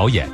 表演。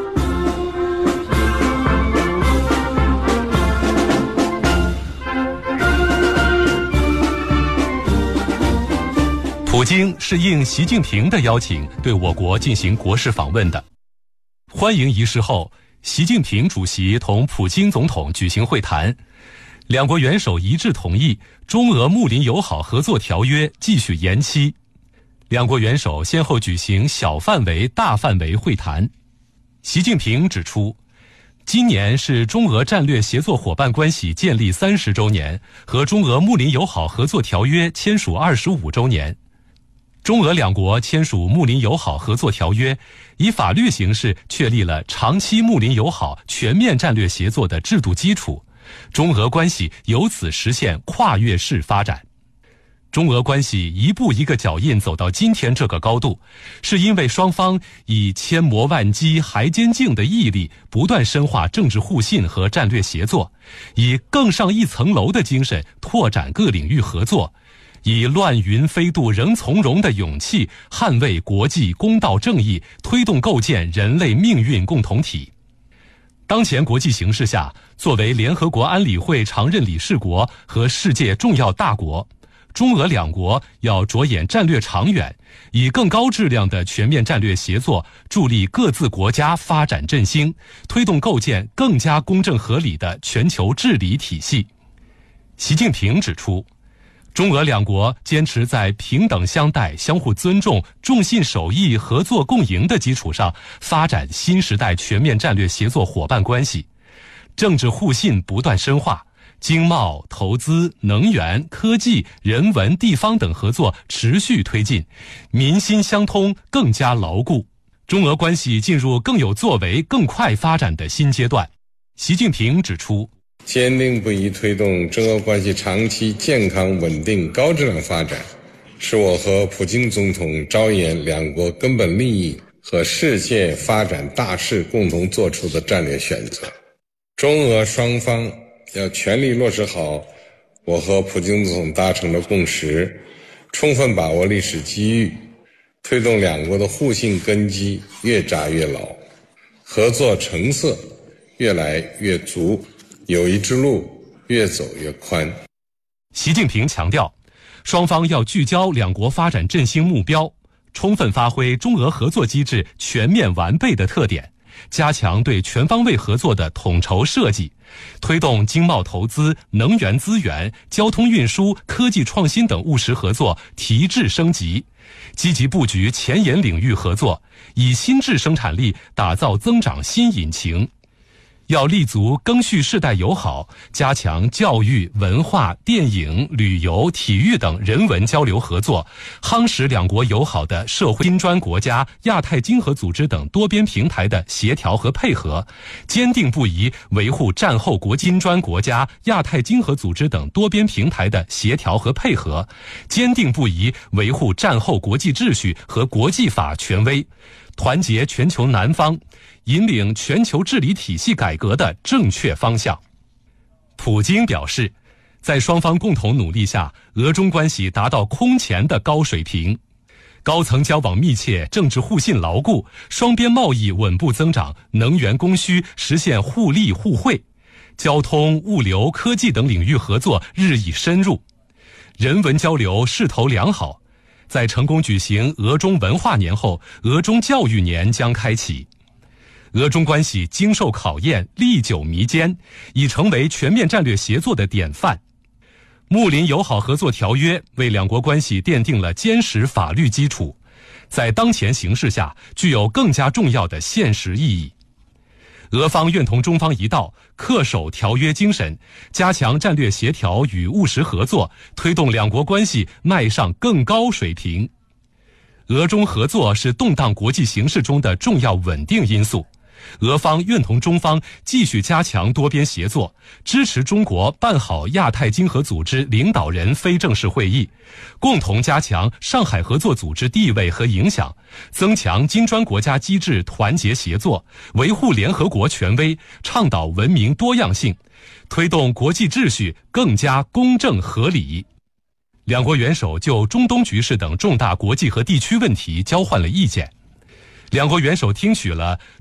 普京是应习近平的邀请对我国进行国事访问的。欢迎仪式后，习近平主席同普京总统举行会谈，两国元首一致同意中俄睦邻友好合作条约继续延期。两国元首先后举行小范围、大范围会谈。习近平指出，今年是中俄战略协作伙伴关系建立30周年和中俄睦邻友好合作条约签署25周年。中俄两国签署睦邻友好合作条约，以法律形式确立了长期睦邻友好全面战略协作的制度基础，中俄关系由此实现跨越式发展。中俄关系一步一个脚印走到今天这个高度，是因为双方以千磨万击还坚劲的毅力，不断深化政治互信和战略协作，以更上一层楼的精神拓展各领域合作，以乱云飞渡仍从容的勇气捍卫国际公道正义，推动构建人类命运共同体。当前国际形势下，作为联合国安理会常任理事国和世界重要大国，中俄两国要着眼战略长远，以更高质量的全面战略协作助力各自国家发展振兴，推动构建更加公正合理的全球治理体系。习近平指出，中俄两国坚持在平等相待、相互尊重、重信守义、合作共赢的基础上发展新时代全面战略协作伙伴关系，政治互信不断深化，经贸、投资、能源、科技、人文、地方等合作持续推进，民心相通更加牢固，中俄关系进入更有作为、更快发展的新阶段。习近平指出， 坚定不移推动中俄关系长期健康稳定高质量发展，是我和普京总统着眼两国根本利益和世界发展大势共同做出的战略选择。中俄双方要全力落实好我和普京总统达成的共识，充分把握历史机遇，推动两国的互信根基越扎越牢，合作成色越来越足，友谊之路越走越宽。 习近平强调，双方要聚焦两国发展振兴目标，充分发挥中俄合作机制全面完备的特点，加强对全方位合作的统筹设计，推动经贸投资、能源资源、交通运输、科技创新等务实合作提质升级，积极布局前沿领域合作，以新质生产力打造增长新引擎。要立足赓续世代友好，加强教育、文化、电影、旅游、体育等人文交流合作，夯实两国友好的社会金砖国家、亚太经合组织等多边平台的协调和配合，坚定不移维护战后金砖国家、亚太经合组织等多边平台的协调和配合，坚定不移维护战后国际秩序和国际法权威，团结全球南方，引领全球治理体系改革的正确方向。普京表示，在双方共同努力下，俄中关系达到空前的高水平，高层交往密切，政治互信牢固，双边贸易稳步增长，能源供需实现互利互惠，交通、物流、科技等领域合作日益深入，人文交流势头良好。在成功举行俄中文化年后，俄中教育年将开启。俄中关系经受考验，历久弥坚，已成为全面战略协作的典范。睦邻友好合作条约为两国关系奠定了坚实法律基础，在当前形势下具有更加重要的现实意义。俄方愿同中方一道，恪守条约精神，加强战略协调与务实合作，推动两国关系迈上更高水平。俄中合作是动荡国际形势中的重要稳定因素。俄方愿同中方继续加强多边协作，支持中国办好亚太经合组织领导人非正式会议，共同加强上海合作组织地位和影响，增强金砖国家机制团结协作，维护联合国权威，倡导文明多样性，推动国际秩序更加公正合理。两国元首就中东局势等重大国际和地区问题交换了意见。两国元首听取了